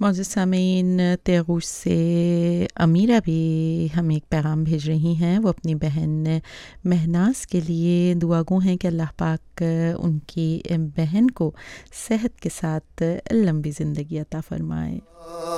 मौजूद सामीन तेगूस से अमीरा भी हमें एक पैगाम भेज रही हैं। वो अपनी बहन महनाज के लिए दुआगो हैं कि अल्लाह पाक उनकी बहन को सेहत के साथ लंबी ज़िंदगी अता फ़रमाए।